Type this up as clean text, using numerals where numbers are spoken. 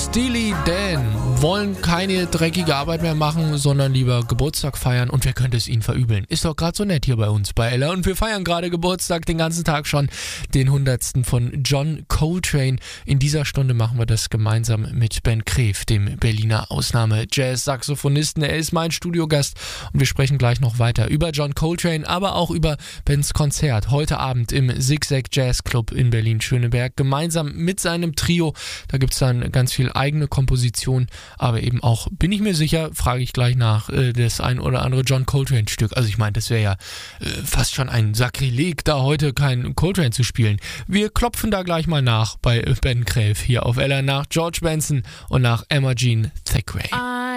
Steely Dan wollen keine dreckige Arbeit mehr machen, sondern lieber Geburtstag feiern, und wer könnte es ihnen verübeln? Ist doch gerade so nett hier bei uns bei Ella, und wir feiern gerade Geburtstag den ganzen Tag schon, den 100. von John Coltrane. In dieser Stunde machen wir das gemeinsam mit Ben Kreef, dem Berliner Ausnahme-Jazz-Saxophonisten. Er ist mein Studiogast und wir sprechen gleich noch weiter über John Coltrane, aber auch über Bens Konzert heute Abend im Zigzag Jazz Club in Berlin-Schöneberg, gemeinsam mit seinem Trio. Da gibt es dann ganz viel eigene Komposition, aber eben auch, bin ich mir sicher, frage ich gleich nach, das ein oder andere John Coltrane-Stück. Also ich meine, das wäre ja fast schon ein Sakrileg, da heute kein Coltrane zu spielen. Wir klopfen da gleich mal nach bei Ben Kreef hier auf Ella nach George Benson und nach Emma Jean Thackeray.